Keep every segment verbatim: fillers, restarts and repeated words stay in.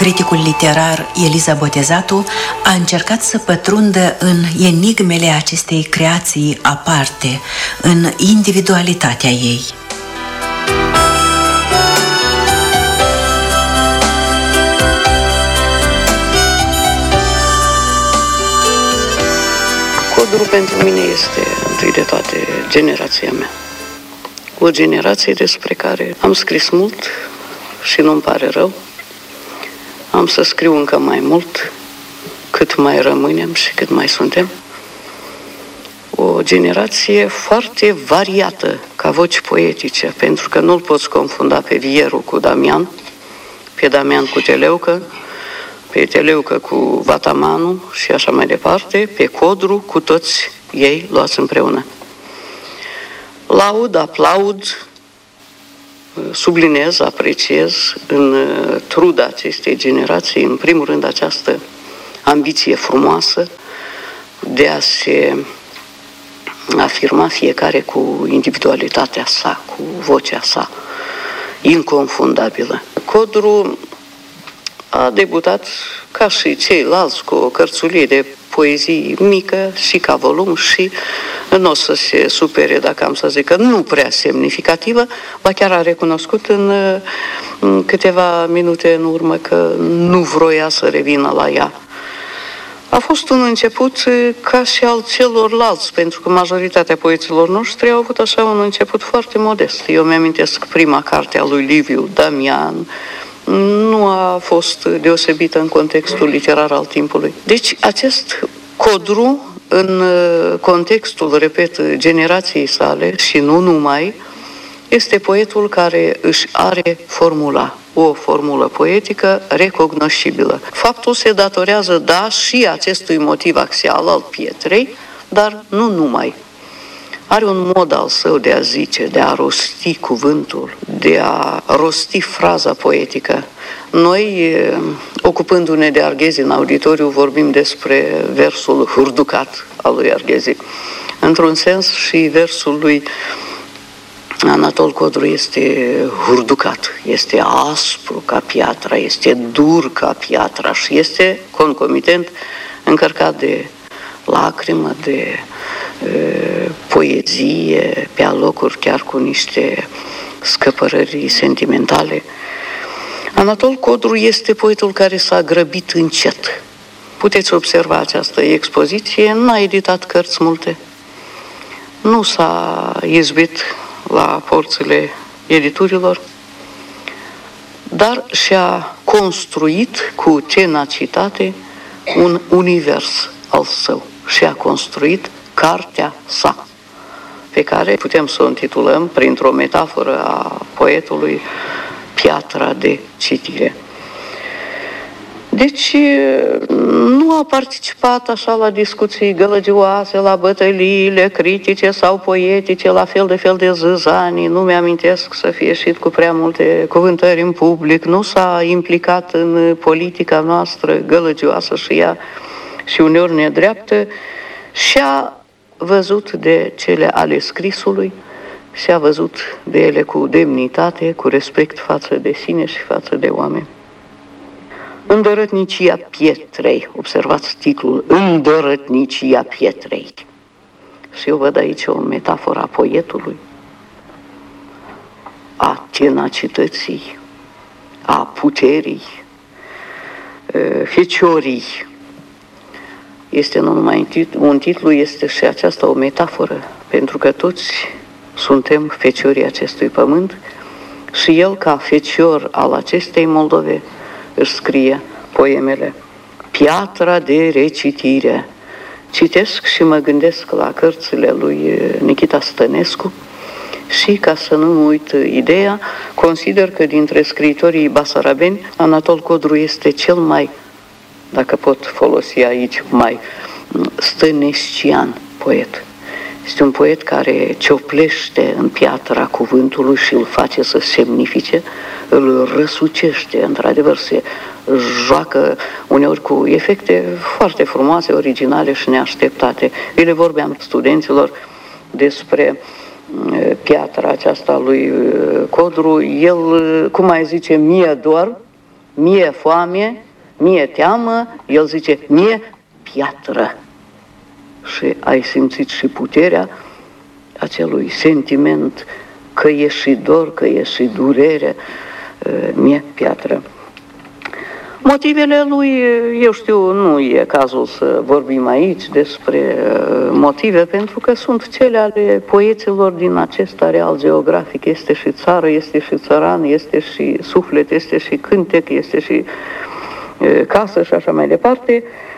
criticul literar Eliza Botezatu a încercat să pătrundă în enigmele acestei creații aparte, în individualitatea ei. Codru pentru mine este, întâi de toate, generația mea. O generație despre care am scris mult și nu-mi pare rău. Am să scriu încă mai mult, cât mai rămânem și cât mai suntem. O generație foarte variată ca voci poetice, pentru că nu-l poți confunda pe Vieru cu Damian, pe Damian cu Teleucă, pe Teleucă cu Vatamanu și așa mai departe, pe Codru cu toți ei luați împreună. Laud, aplaud, sublinez, apreciez în truda acestei generații, în primul rând, această ambiție frumoasă de a se afirma fiecare cu individualitatea sa, cu vocea sa, inconfundabilă. Codru a debutat, ca și ceilalți, cu o cărțulie de poezii mică și ca volum și nu o să se supere dacă am să zic că nu prea semnificativă, ba chiar a recunoscut în, în câteva minute în urmă că nu vroia să revină la ea. A fost un început ca și al celorlalți, pentru că majoritatea poeților noștri au avut așa un început foarte modest. Eu mi-amintesc prima carte a lui Liviu Damian, nu a fost deosebită în contextul literar al timpului. Deci acest Codru, în contextul, repet, generației sale și nu numai, este poetul care își are formula, o formulă poetică recognoscibilă. Faptul se datorează, da, și acestui motiv axial al pietrei, dar nu numai. Are un mod al său de a zice, de a rosti cuvântul, de a rosti fraza poetică. Noi, ocupându-ne de Arghezi în auditoriu, vorbim despre versul hurducat al lui Arghezi. Într-un sens, și versul lui Anatol Codru este hurducat, este aspru ca piatra, este dur ca piatra și este concomitent încărcat de lacrimă, de e, poezie, pe alocuri chiar cu niște scăpărări sentimentale. Anatol Codru este poetul care s-a grăbit încet. Puteți observa această expoziție, n-a editat cărți multe, nu s-a izbit la porțile editurilor, dar și-a construit cu tenacitate un univers al său și a construit cartea sa, pe care putem să o intitulăm, printr-o metaforă a poetului, Piatra de citire. Deci nu a participat așa la discuții gălăgioase, la bătăliile critice sau poetice, la fel de fel de zâzanii, nu mi-amintesc să fie ieșit cu prea multe cuvântări în public, nu s-a implicat în politica noastră gălăgioasă și ea și uneori nedreaptă, și-a văzut de cele ale scrisului, și-a văzut de ele cu demnitate, cu respect față de sine și față de oameni. Îndărătnicia pietrei, observați titlul, Îndărătnicia pietrei. Și eu văd aici o metaforă a poetului, a tenacității, a puterii, feciorii. Este nu numai un titlu, este și aceasta o metaforă, pentru că toți suntem feciorii acestui pământ și el, ca fecior al acestei Moldove, își scrie poemele. Piatra de recitire. Citesc și mă gândesc la cărțile lui Nichita Stănescu și, ca să nu uit ideea, consider că dintre scriitorii basarabeni, Anatol Codru este cel mai, dacă pot folosi aici, mai stănescian poet. Este un poet care cioplește în piatra cuvântului și îl face să semnifice, îl răsucește, într-adevăr se joacă uneori cu efecte foarte frumoase, originale și neașteptate. Eu le vorbeam studenților despre piatra aceasta lui Codru. El, cum mai zice, mie doar, mie foame, mie teamă, el zice, mie piatră. Și ai simțit și puterea acelui sentiment că e și dor, că e și durere, mie piatră. Motivele lui, eu știu, nu e cazul să vorbim aici despre motive, pentru că sunt cele ale poeților din acest areal geografic. Este și țară, este și țăran, este și suflet, este și cântec, este și casă și așa mai departe.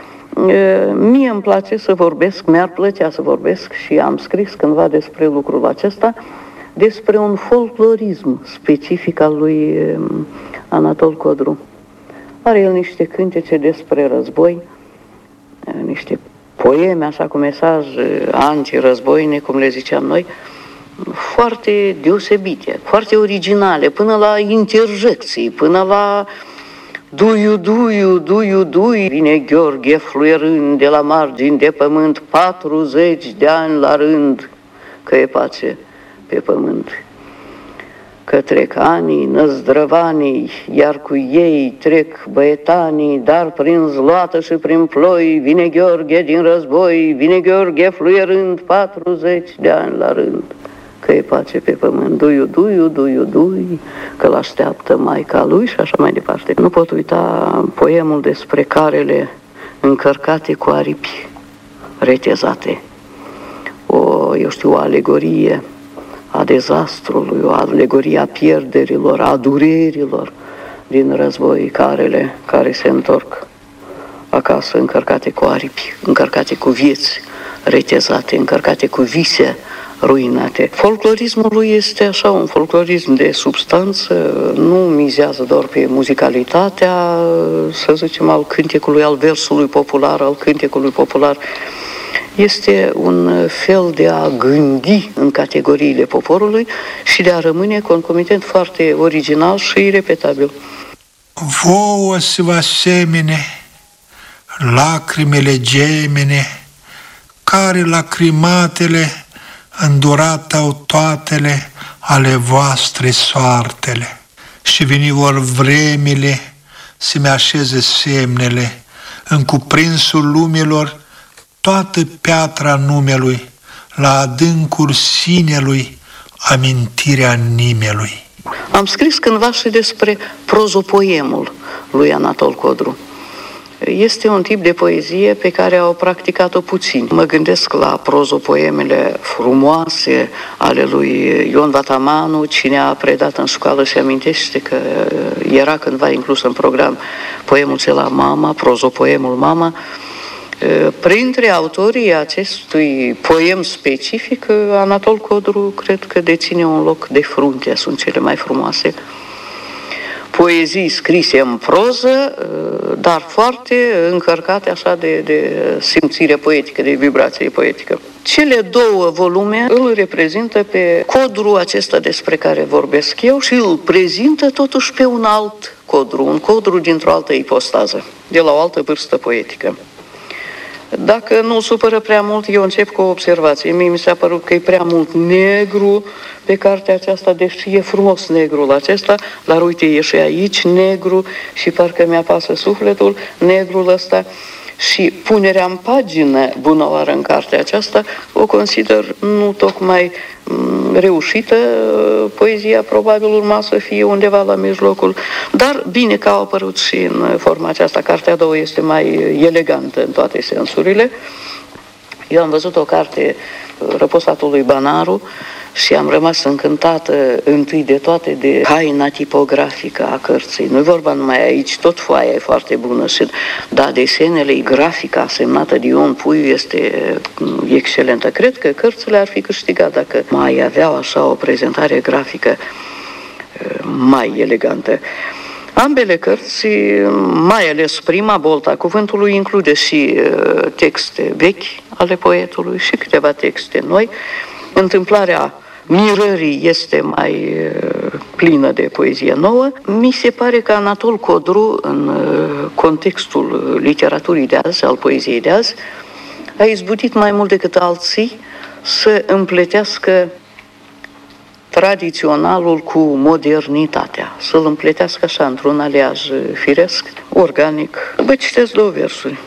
Mie îmi place să vorbesc, mi-ar plăcea să vorbesc și am scris cândva despre lucrul acesta, despre un folclorism specific al lui Anatol Codru. Are el niște cântece despre război, niște poeme, așa cu mesaj anti-războine, cum le ziceam noi, foarte deosebite, foarte originale, până la interjecții, până la duiu, duiu, duiu, duiu. Vine Gheorghe fluierând de la margini de pământ, patruzeci de ani la rând, că e pace pe pământ. Că trec anii, năzdrăvanii, iar cu ei trec băietanii, dar prin zloată și prin ploi vine Gheorghe din război, vine Gheorghe fluierând patruzeci de ani la rând, că e pace pe pământ, duiu, duiu, duiu, dui, că l-așteaptă maica lui și așa mai departe. Nu pot uita poemul despre carele încărcate cu aripi retezate, o, eu știu, o alegorie a dezastrului, o alegorie a pierderilor, a durerilor din război, carele care se întorc acasă încărcate cu aripi, încărcate cu vieți retezate, încărcate cu vise ruinate. Folclorismul lui este așa un folclorism de substanță, nu mizează doar pe muzicalitatea, să zicem, al cântecului, al versului popular, al cântecului popular. Este un fel de a gândi în categoriile poporului și de a rămâne concomitent foarte original și irepetabil. Vouă se vă asemene lacrimele gemene, care lacrimatele îndurat au toatele ale voastre soartele. Și veni vor vremile să-mi așeze semnele în cuprinsul lumilor, toată piatra numelui, la adâncul sinelui, amintirea nimelui. Am scris cândva și despre prozopoemul lui Anatol Codru. Este un tip de poezie pe care au practicat-o puțin. Mă gândesc la prozopoemele frumoase ale lui Ion Vatamanu. Cine a predat în școală se amintește că era cândva inclus în program poemul acela Mama, prozopoemul Mama. Printre autorii acestui poem specific, Anatol Codru cred că deține un loc de frunte, sunt cele mai frumoase poezii scrise în proză, dar foarte încărcate așa de, de simțire poetică, de vibrație poetică. Cele două volume îl reprezintă pe Codru acesta despre care vorbesc eu și îl prezintă totuși pe un alt Codru, un Codru dintr-o altă ipostază, de la o altă vârstă poetică. Dacă nu supără prea mult, eu încep cu o observație. Mie mi s-a părut că e prea mult negru pe cartea aceasta, deși e frumos negrul acesta, dar uite, e și aici negru și parcă mi-apasă sufletul negrul ăsta. Și punerea în pagină bunăoară în cartea aceasta o consider nu tocmai reușită. Poezia probabil urma să fie undeva la mijlocul, dar bine că au apărut și în forma aceasta. Cartea a doua este mai elegantă în toate sensurile. Eu am văzut o carte, Răposatul lui Banaru, și am rămas încântată întâi de toate de haina tipografică a cărții. Nu-i vorba numai aici, tot foaia e foarte bună, și, da, desenele, grafica semnată de Ion Puiu este excelentă. Cred că cărțile ar fi câștigat dacă mai aveau așa o prezentare grafică mai elegantă. Ambele cărți, mai ales prima, Bolta cuvântului, include și texte vechi ale poetului și câteva texte noi. Întâmplarea mirării este mai plină de poezie nouă. Mi se pare că Anatol Codru, în contextul literaturii de azi, al poeziei de azi, a izbutit mai mult decât alții să împletească tradiționalul cu modernitatea, să-l împletească așa într-un aliaj firesc, organic. Vă citesc două versuri.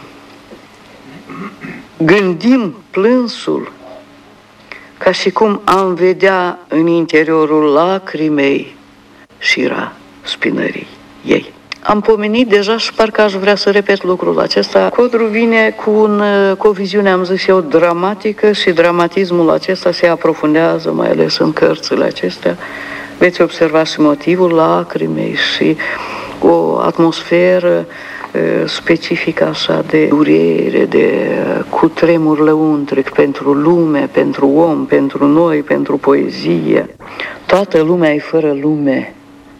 Gândim plânsul ca și cum am vedea în interiorul lacrimei șira spinării ei. Am pomenit deja și parcă aș vrea să repet lucrul acesta. Codru vine cu, un, cu o viziune, am zis eu, dramatică și dramatismul acesta se aprofundează, mai ales în cărțile acestea. Veți observa și motivul lacrimei și o atmosferă specifică așa de durere, de cutremur lăuntric pentru lume, pentru om, pentru noi, pentru poezie. Toată lumea e fără lume.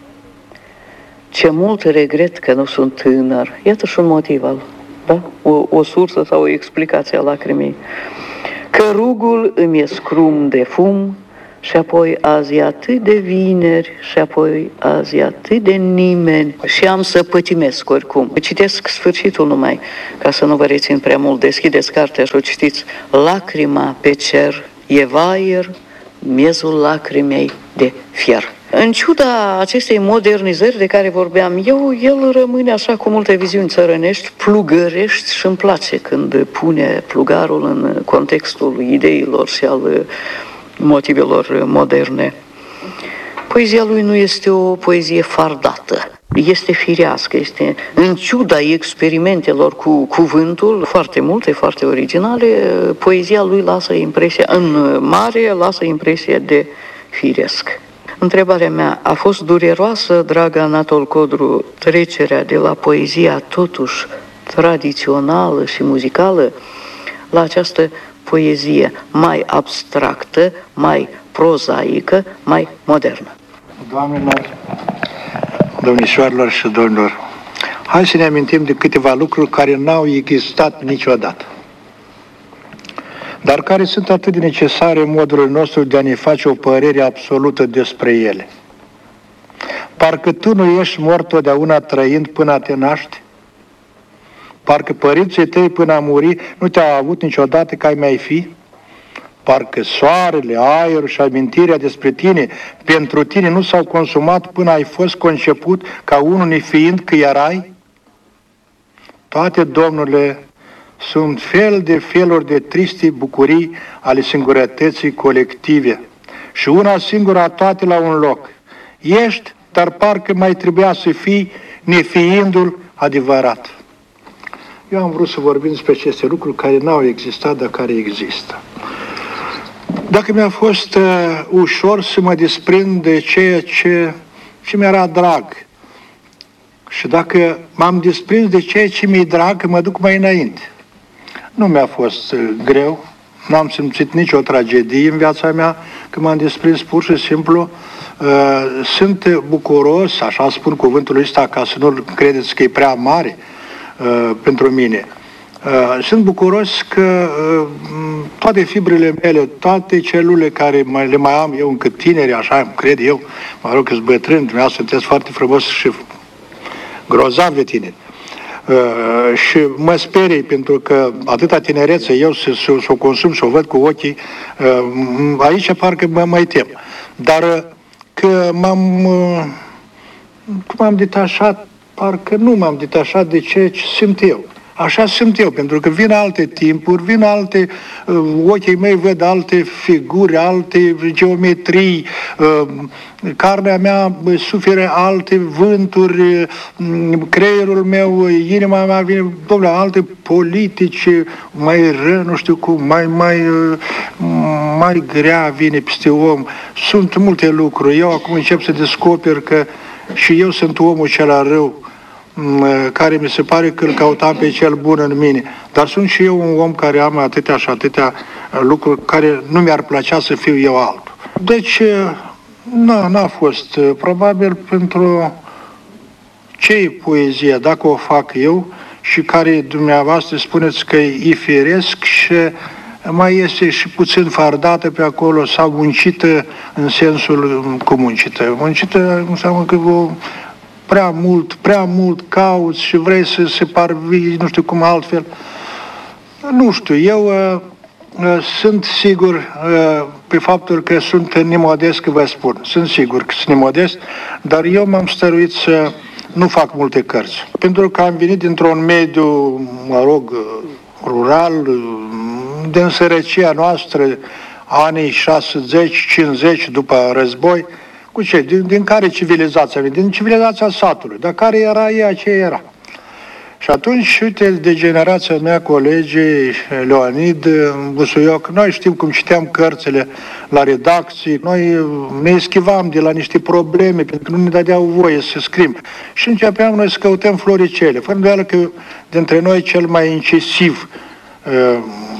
Ce mult regret că nu sunt tânăr. Iată și un motiv al, da? O, o sursă sau o explicație a lacrimii. Că rugul îmi e scrum de fum și apoi azi e atât de vineri și apoi azi e atât de nimeni și am să pătimesc oricum. Citesc sfârșitul numai, ca să nu vă rețin prea mult. Deschideți cartea și o citiți. Lacrima pe cer e vaier, miezul lacrimei de fier. În ciuda acestei modernizări de care vorbeam eu, el rămâne așa cu multe viziuni țărănești, plugărești și îmi place când pune plugarul în contextul ideilor și al motivelor moderne. Poezia lui nu este o poezie fardată, este firească, este în ciuda experimentelor cu cuvântul, foarte multe, foarte originale, poezia lui lasă impresia, în mare, lasă impresia de firesc. Întrebarea mea, a fost dureroasă, dragă Anatol Codru, trecerea de la poezia totuși tradițională și muzicală la această poezie mai abstractă, mai prozaică, mai modernă? Doamnelor, domnișoarelor și domnilor, hai să ne amintim de câteva lucruri care n-au existat niciodată, dar care sunt atât de necesare în modul nostru de a ne face o părere absolută despre ele. Parcă tu nu ești mort totdeauna trăind până te naști? Parcă părinții tăi până a muri nu te-au avut niciodată ca ai mai fi? Parcă soarele, aerul și amintirea despre tine, pentru tine nu s-au consumat până ai fost conceput ca unul nefiind că erai? Toate, domnule, sunt fel de feluri de triste bucurii ale singurătății colective și una singură a toate la un loc. Ești, dar parcă mai trebuia să fii nefiindu-l adevărat. Eu am vrut să vorbim despre aceste lucruri care n-au existat, dar care există. Dacă mi-a fost uh, ușor să mă desprind de ceea ce, ce mi-era drag și dacă m-am desprins de ceea ce mi-e drag, mă duc mai înainte. Nu mi-a fost uh, greu, n-am simțit nicio tragedie în viața mea, că m-am desprins pur și simplu. Uh, sunt bucuros, așa spun cuvântul ăsta ca să nu credeți că e prea mare uh, pentru mine. Uh, sunt bucuros că uh, toate fibrele mele, toate celule care mai, le mai am eu încă tineri, așa cred eu, mă rog că sunt bătrân, dumneavoastră sunteți foarte frumos și grozav de tineri. Uh, și mă sperii pentru că atâta tinerețe eu să, să, să o consum, să o văd cu ochii, uh, aici parcă mă mai tem. Dar uh, că m-am, uh, m-am detașat, parcă nu m-am detașat de ceea ce simt eu. Așa simt eu, pentru că vin alte timpuri, vin alte, uh, ochii mei văd alte figuri, alte geometrii, uh, carnea mea suferă alte vânturi, uh, creierul meu, inima mea vine, domnule, alte politici, mai ră, nu știu cum, mai, mai, uh, mai grea vine peste om. Sunt multe lucruri. Eu acum încep să descoper că și eu sunt omul cel rău, care mi se pare că îl căutam pe cel bun în mine. Dar sunt și eu un om care am atâtea și atâtea lucruri care nu mi-ar plăcea să fiu eu altul. Deci, nu, n-a fost. Probabil pentru ce e poezia, dacă o fac eu și care dumneavoastră spuneți că e firesc și mai este și puțin fardată pe acolo sau muncită în sensul cu muncită. Muncită înseamnă că o prea mult, prea mult cauți și vrei să se parvii, nu știu cum altfel. Nu știu, eu uh, uh, sunt sigur, uh, pe faptul că sunt nemodest, că vă spun. Sunt sigur că sunt nemodest, dar eu m-am stăruit să nu fac multe cărți. Pentru că am venit dintr-un mediu, mă rog, rural, din sărăcia noastră, anii șaizeci cincizeci după război, cu ce? Din, din care civilizația? Din civilizația satului, dar care era ea, ce era? Și atunci, uite, de generația mea, colegii, Leonid, Busuioc, noi știm cum citeam cărțile la redacții, noi ne eschivam de la niște probleme, pentru că nu ne dădeau voie să scriem. Și începeam noi să căutăm floricele. Fără îndoială că dintre noi cel mai incisiv uh,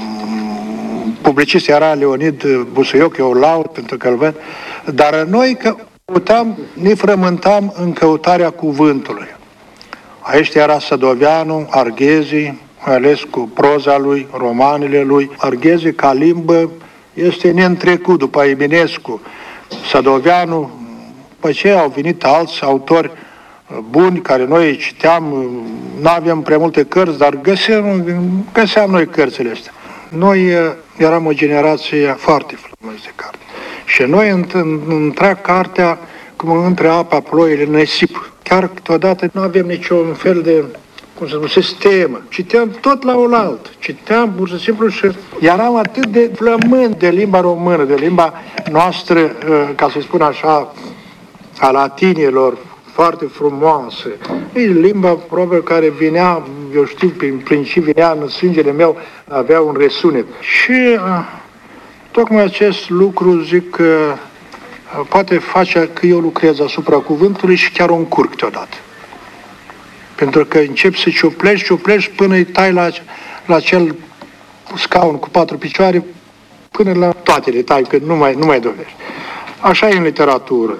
publicist era Leonid Busuioc, eu laud pentru că îl văd, dar noi căutam, ne frământam în căutarea cuvântului. Aici era Sădoveanu, Arghezi, mai ales cu proza lui, romanele lui. Arghezi, ca limbă, este neîntrecut după Eminescu. Sădoveanu, după ce au venit alți autori buni, care noi îi citeam, nu aveam prea multe cărți, dar găseam, găseam noi cărțile astea. Noi eram o generație foarte frumoasă de carte. Și noi intra cartea cum între apa ploile în nisip. Chiar câteodată nu avem niciun fel de, cum să spun, sistemă. Citeam tot la oaltă. Citeam pur și simplu și eram atât de flământ de limba română, de limba noastră, ca să spun așa, a latinilor, foarte frumoasă. E limba probabil care vinea, eu știu, prin principiu vinea în sângele meu, avea un resunet. Și tocmai acest lucru, zic că poate face că eu lucrez asupra cuvântului și chiar o încurc câteodată. Pentru că începi să cioplești, cioplești până îi tai la, la acel scaun cu patru picioare, până la toate le tai, că nu mai, nu mai dovești. Așa e în literatură.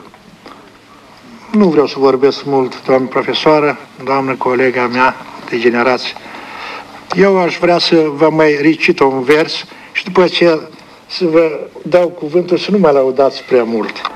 Nu vreau să vorbesc mult, doamnă profesoară, doamnă colega mea de generație. Eu aș vrea să vă mai recit un vers și după aceea să vă dau cuvântul să nu mai laudați prea mult.